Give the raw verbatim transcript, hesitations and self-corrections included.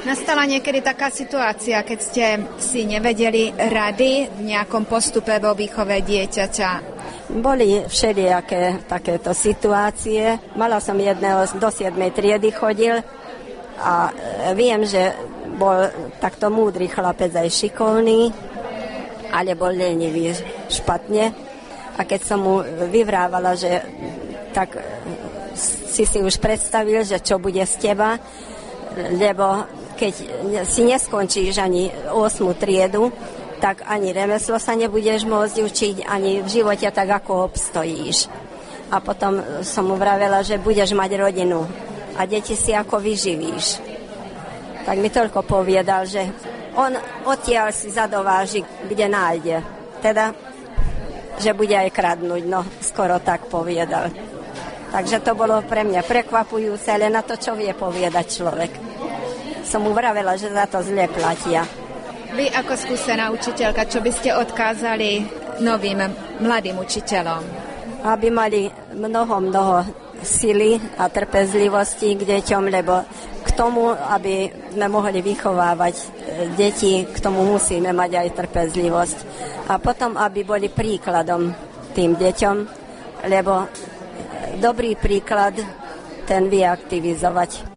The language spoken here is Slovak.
Nastala niekedy taká situácia, keď ste si nevedeli rady v nejakom postupe vo výchove dieťaťa? Boli všelijaké takéto situácie. Mala som jedného, do siedmej triedy chodil a viem, že bol takto múdry chlapec, aj šikovný, ale bol lenivý špatne. A keď som mu vyvrávala, že tak si si už predstavil, že čo bude z teba, lebo keď si neskončíš ani ôsmu triedu, tak ani remeslo sa nebudeš môcť učiť, ani v živote tak, ako obstojíš. A potom som mu vravela, že budeš mať rodinu a deti si ako vyživíš. Tak mi toľko povedal, že on odtiaľ si zadováži, kde nájde. Teda, že bude aj kradnúť, no skoro tak povedal. Takže to bolo pre mňa prekvapujúce, ale na to, čo vie povedať človek. Som mu vravela, že za to zle platia. Vy ako skúsená učiteľka, čo by ste odkázali novým mladým učiteľom? Aby mali mnoho, mnoho sily a trpezlivosti k deťom, lebo k tomu, aby sme mohli vychovávať deti, k tomu musíme mať aj trpezlivosť. A potom, aby boli príkladom tým deťom, lebo dobrý príklad ten vie aktivizovať.